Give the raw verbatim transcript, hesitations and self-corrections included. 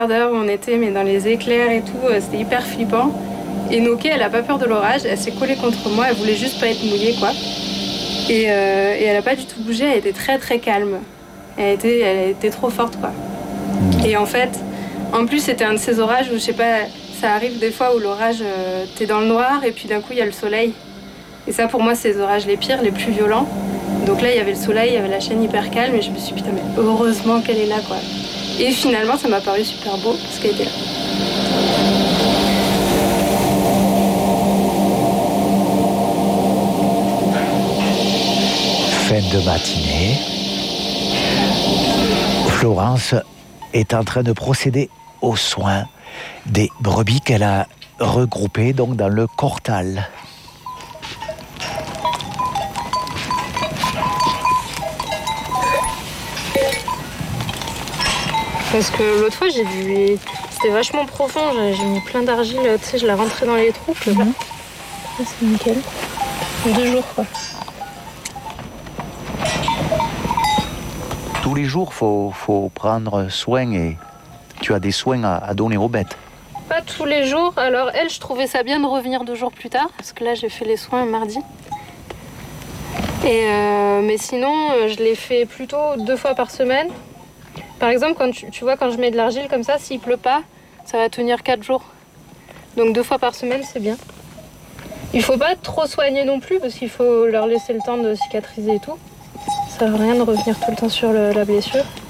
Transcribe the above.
D'heure où on était, mais dans les éclairs et tout, c'était hyper flippant. Et Noké, elle a pas peur de l'orage, elle s'est collée contre moi, elle voulait juste pas être mouillée, quoi. Et, euh, et elle a pas du tout bougé, elle était très très calme. Elle était, elle était trop forte, quoi. Et en fait, en plus, c'était un de ces orages où, je sais pas, ça arrive des fois où l'orage, euh, t'es dans le noir et puis d'un coup, il y a le soleil. Et ça, pour moi, c'est les orages les pires, les plus violents. Donc là, il y avait le soleil, il y avait la chaîne hyper calme et je me suis dit, putain, mais heureusement qu'elle est là, quoi. Et finalement, ça m'a paru super beau parce qu'elle était là. Fin de matinée. Florence est en train de procéder aux soins des brebis qu'elle a regroupées donc dans le cortal. Parce que l'autre fois, j'ai dû... C'était vachement profond, j'ai mis plein d'argile, tu sais, je la rentrais dans les trous. Mmh. Ah, c'est nickel. Deux jours, quoi. Tous les jours, il faut, faut prendre soin et tu as des soins à, à donner aux bêtes. Pas tous les jours. Alors, elle, je trouvais ça bien de revenir deux jours plus tard, parce que là, j'ai fait les soins mardi. Et euh, mais sinon, je les fais plutôt deux fois par semaine. Par exemple, quand tu, tu vois, quand je mets de l'argile comme ça, s'il pleut pas, ça va tenir quatre jours. Donc deux fois par semaine, c'est bien. Il faut pas trop soigner non plus, parce qu'il faut leur laisser le temps de cicatriser et tout. Ça sert à rien de revenir tout le temps sur le, la blessure.